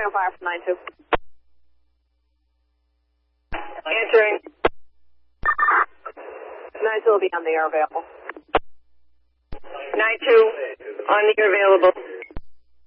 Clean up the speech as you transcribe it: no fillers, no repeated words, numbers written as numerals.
fire from 9-2. Answering. 9-2 will be on the air available. 9-2, on the air available.